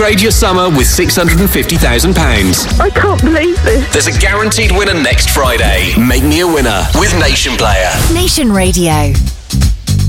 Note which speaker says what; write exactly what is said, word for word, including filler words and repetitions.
Speaker 1: Upgrade your summer with six hundred fifty thousand pounds.
Speaker 2: I can't believe this.
Speaker 1: There's a guaranteed winner next Friday. Make me a winner with Nation Player.
Speaker 3: Nation Radio.